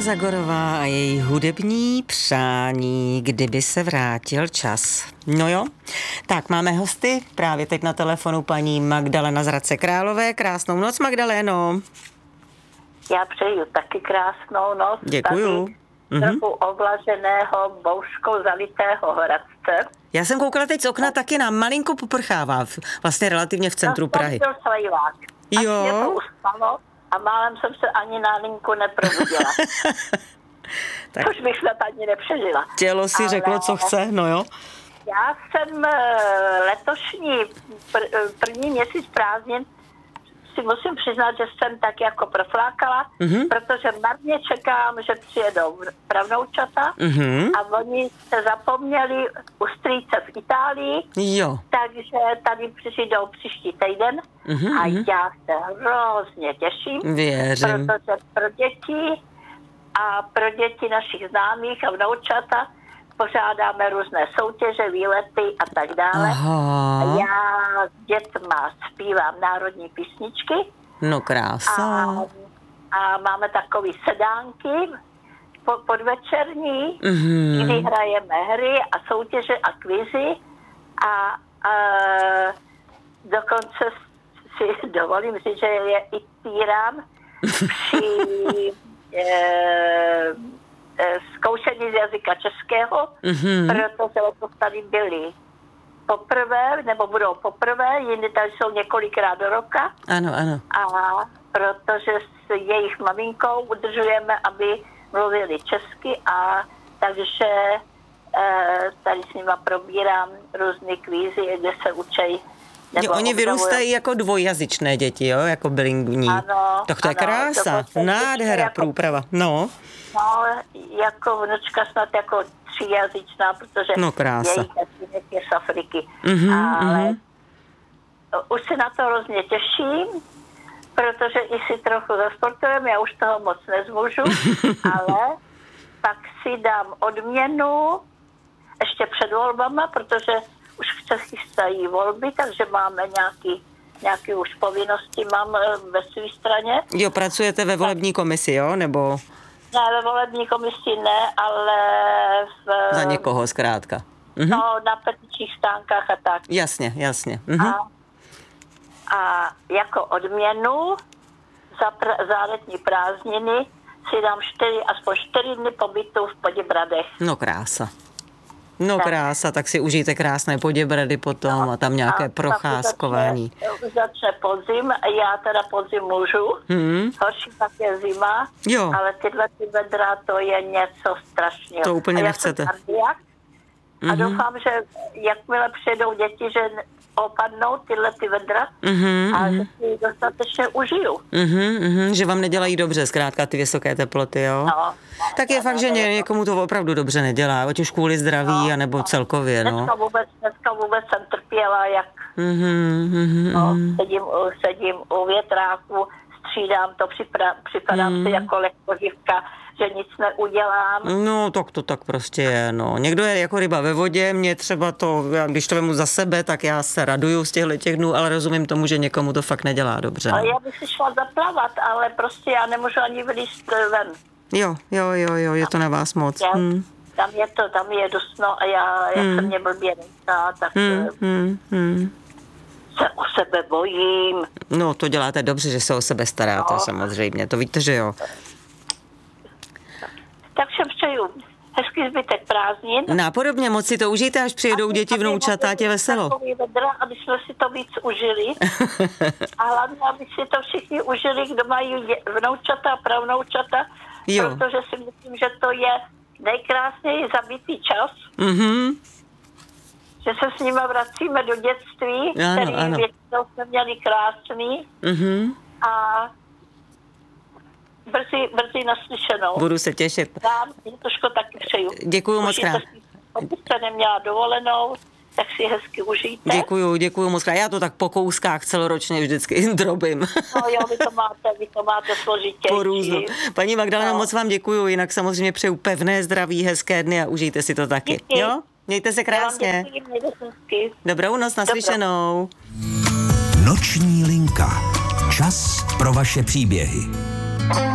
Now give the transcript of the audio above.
Zagorová a její hudební přání, kdyby se vrátil čas. No jo, tak máme hosty, právě teď na telefonu paní Magdalena z Hradce Králové. Krásnou noc, Magdaleno. Já přeju taky krásnou noc. Děkuju. Trochu oblaženého, bouřkou zalitého Hradce. Já jsem koukala teď z okna, taky nám malinko poprchává, vlastně relativně v centru Prahy. To byl slejvák. Jo. Mě to uspalo a málem jsem se ani na linku neprobudila. Tak. Což bych snad ani nepřežila. Tělo si řeklo, co chce, no jo. Já jsem letošní první měsíc prázdnin si musím přiznat, že jsem tak jako proflákala, protože marně čekám, že přijedou pravnoučata a oni se zapomněli u strýce v Itálii, Jo. takže tady přijdou příští týden a já se hrozně těším, Věřím. protože pro děti našich známých a vnoučata pořádáme různé soutěže, výlety a tak dále. Aha. Já s dětma zpívám národní písničky. No krása. A máme takový sedánky podvečerní, kdy hrajeme hry a soutěže a kvizy a dokonce si dovolím říct, že je i týrám při zkoušení z jazyka českého, protože letos tady byli poprvé, nebo budou poprvé, jiní tady jsou několikrát do roka. Ano, ano. A protože s jejich maminkou udržujeme, aby mluvili česky a takže tady s nima probírám různý kvízy, kde se učí. Jo, oni vyrůstají jako dvojjazyčné děti, jo, jako bilingvní. Ano. Tak to je krása, nádhera, jako průprava, no. No, jako vnučka snad jako tříjazyčná, protože jejich tatínek je z Afriky. Ale už se na to hrozně těším, protože i si trochu zasportujeme, já už toho moc nezmůžu, ale pak si dám odměnu ještě před volbama, protože už se chystají volby, takže máme nějaké už povinnosti mám ve své straně. Jo, pracujete ve volební komisi, jo, nebo? Ne, ve volební komisi ne, ale za někoho zkrátka. No, na petičních stánkách a tak. Jasně, jasně. A jako odměnu za letní prázdniny si dám aspoň 4 dny pobytu v Poděbradech. No krása. No krása, tak si užijte krásné Poděbrady potom a tam nějaké procházkování. Začne podzim, já teda podzim můžu, horší pak je zima, jo. Ale tyhle vedra, to je něco strašného. To úplně nechcete. A doufám, že jakmile přijedou děti, že opadnou tyhle vedra a že si dostatečně užiju. Že vám nedělají dobře, zkrátka ty vysoké teploty, jo? No, tak je fakt, že někomu to opravdu dobře nedělá, ať už kvůli zdraví, anebo celkově, no. Dneska vůbec jsem trpěla, jak sedím u větráku, střídám to, připadám si jako lehkoživka, že nic neudělám. No, to tak prostě je, no. Někdo je jako ryba ve vodě, mě třeba to, když to vemu za sebe, tak já se raduju z těch dnů, ale rozumím tomu, že někomu to fakt nedělá dobře. Ale já bych si šla zaplavat, ale prostě já nemůžu ani vylízt ven. Jo, je to na vás moc. Tam je dusno a já, jak se mě blbě nechá, tak se o sebe bojím. No, to děláte dobře, že se o sebe staráte, samozřejmě, to víte, že jo. Tak všem přeju hezký zbytek prázdnin. Nápodobně, moc si to užijte, až přijedou děti, vnoučata, tě veselo. Vedra, aby jsme si to víc užili. A hlavně, aby si to všichni užili, kdo mají vnoučata a pravnoučata, protože si myslím, že to je nejkrásněji zabitý čas. Že se s nimi vracíme do dětství, který většinou jsme měli krásný. A brzy naslyšenou. Budu se těšit. Vám, Jitoško, taky přeju. Děkuju moc krát. Pokud jste neměla dovolenou, tak si hezky užijte. Děkuju moc krát. Já to tak po kouskách celoročně vždycky drobím. No jo, vy to máte složitě. Porůzno. Paní Magdalena, moc vám děkuju, jinak samozřejmě přeju pevné zdraví, hezké dny a užijte si to taky. Díky. Jo? Mějte se krásně. Dobrou noc, naslyšenou. Noční linka. Čas pro vaše příběhy.